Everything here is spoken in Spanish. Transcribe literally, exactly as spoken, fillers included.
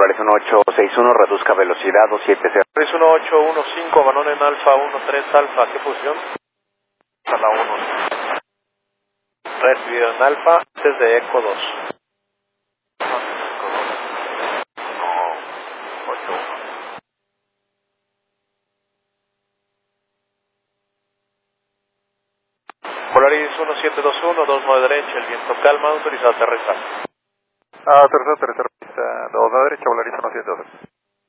Polaris uno ocho seis uno, reduzca velocidad dos siete cero. Polaris uno ocho uno cinco, abandono en Alfa uno tres Alfa, ¿qué posición? A la uno. Recibido en Alfa, desde Eco dos. Polaris uno siete dos uno, dos nueve derecha, el viento calma, autorizado a aterrizar. Autorizado a aterrizar, dos nueve derecha, Polaris uno siete dos uno.